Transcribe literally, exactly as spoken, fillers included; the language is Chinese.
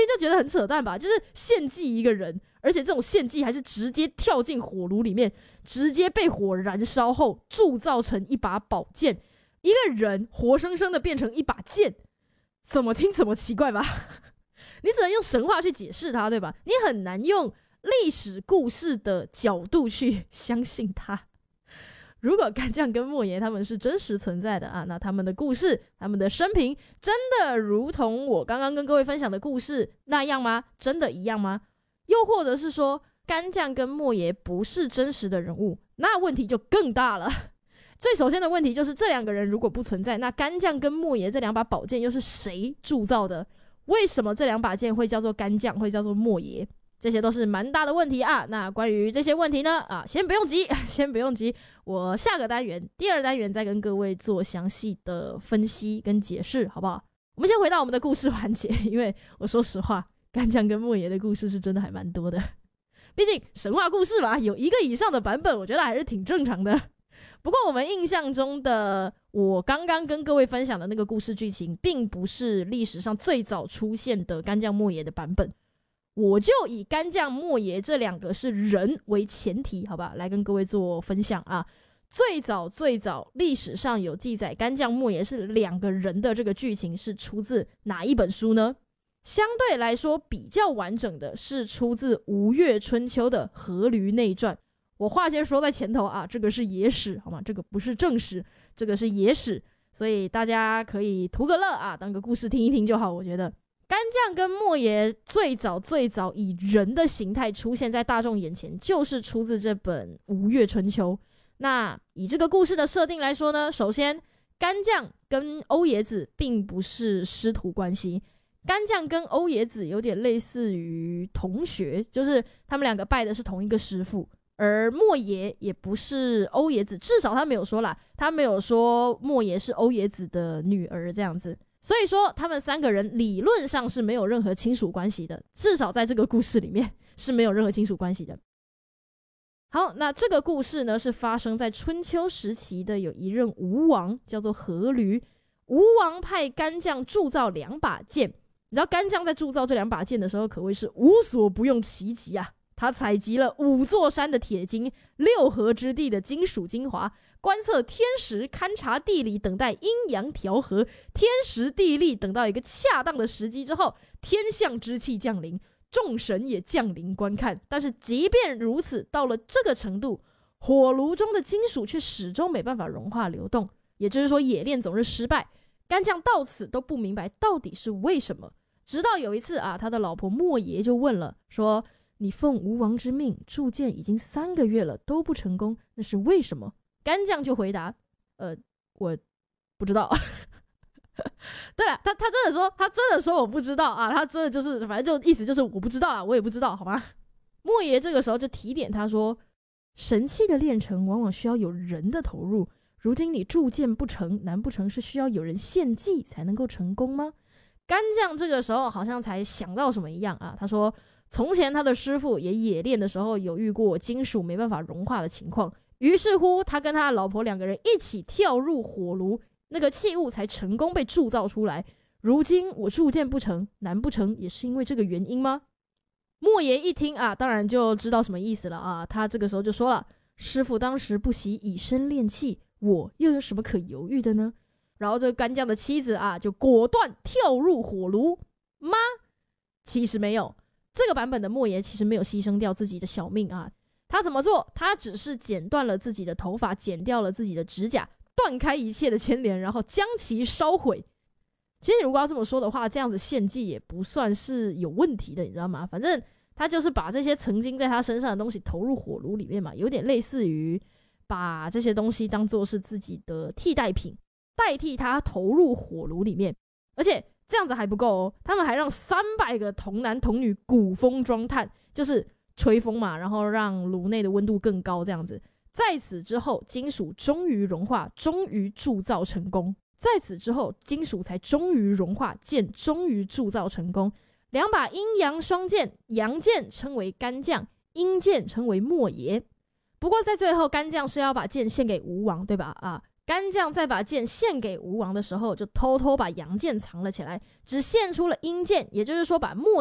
听就觉得很扯淡吧，就是献祭一个人，而且这种献祭还是直接跳进火炉里面，直接被火燃烧后铸造成一把宝剑，一个人活生生的变成一把剑，怎么听怎么奇怪吧你只能用神话去解释它，对吧？你很难用历史故事的角度去相信它。如果干将跟莫邪他们是真实存在的啊，那他们的故事，他们的生平真的如同我刚刚跟各位分享的故事那样吗？真的一样吗？又或者是说干将跟莫邪不是真实的人物，那问题就更大了。最首先的问题就是这两个人如果不存在，那干将跟莫邪这两把宝剑又是谁铸造的？为什么这两把剑会叫做干将，会叫做莫邪？这些都是蛮大的问题啊。那关于这些问题呢，啊，先不用急，先不用急，我下个单元，第二单元再跟各位做详细的分析跟解释，好不好？我们先回到我们的故事环节，因为我说实话，干将跟莫邪的故事是真的还蛮多的，毕竟神话故事嘛，有一个以上的版本，我觉得还是挺正常的。不过我们印象中的我刚刚跟各位分享的那个故事剧情，并不是历史上最早出现的干将莫邪的版本。我就以干将莫邪这两个是人为前提，好吧，来跟各位做分享啊。最早最早历史上有记载干将莫邪是两个人的这个剧情是出自哪一本书呢？相对来说比较完整的是出自吴越春秋的《阖闾内传》。我话先说在前头啊，这个是野史，好吗？这个不是正史，这个是野史，所以大家可以图个乐啊，当个故事听一听就好。我觉得干将跟莫邪最早最早以人的形态出现在大众眼前，就是出自这本《吴越春秋》。那以这个故事的设定来说呢，首先干将跟欧冶子并不是师徒关系，干将跟欧冶子有点类似于同学，就是他们两个拜的是同一个师傅。而莫邪也不是欧冶子，至少他没有说啦，他没有说莫邪是欧冶子的女儿这样子。所以说他们三个人理论上是没有任何亲属关系的，至少在这个故事里面是没有任何亲属关系的。好，那这个故事呢是发生在春秋时期的有一任吴王叫做阖闾，吴王派干将铸造两把剑。你知道干将在铸造这两把剑的时候可谓是无所不用其极啊，他采集了五座山的铁金，六合之地的金属精华，观测天时，勘察地理，等待阴阳调和，天时地利等到一个恰当的时机之后，天象之气降临，众神也降临观看。但是即便如此，到了这个程度，火炉中的金属却始终没办法融化流动，也就是说冶炼总是失败。干将到此都不明白到底是为什么，直到有一次啊，他的老婆莫邪就问了，说你奉吴王之命铸剑已经三个月了都不成功，那是为什么？干将就回答，呃，我不知道。对了，他他真的说，他真的说我不知道啊，他真的就是反正就意思就是我不知道啊，我也不知道，好吗？莫邪这个时候就提点他说，神器的炼成往往需要有人的投入，如今你铸剑不成，难不成是需要有人献祭才能够成功吗？干将这个时候好像才想到什么一样啊，他说从前他的师傅也冶炼的时候有遇过金属没办法融化的情况，于是乎他跟他的老婆两个人一起跳入火炉，那个器物才成功被铸造出来。如今我铸剑不成，难不成也是因为这个原因吗？莫邪一听啊，当然就知道什么意思了啊，他这个时候就说了，师傅当时不惜以身炼器，我又有什么可犹豫的呢？然后这个干将的妻子啊，就果断跳入火炉吗？其实没有，这个版本的莫邪其实没有牺牲掉自己的小命啊。他怎么做？他只是剪断了自己的头发，剪掉了自己的指甲，断开一切的牵连，然后将其烧毁。其实如果要这么说的话，这样子献祭也不算是有问题的，你知道吗？反正他就是把这些曾经在他身上的东西投入火炉里面嘛，有点类似于把这些东西当作是自己的替代品，代替他投入火炉里面。而且这样子还不够哦，他们还让三百个童男童女鼓风装炭，就是吹风嘛，然后让炉内的温度更高这样子。在此之后，金属终于融化，终于铸造成功。在此之后，金属才终于融化，剑终于铸造成功。两把阴阳双剑，阳剑称为干将，阴剑称为莫邪。不过在最后，干将是要把剑献给吴王，对吧？啊，干将在把剑献给吴王的时候，就偷偷把阳剑藏了起来，只献出了阴剑，也就是说把莫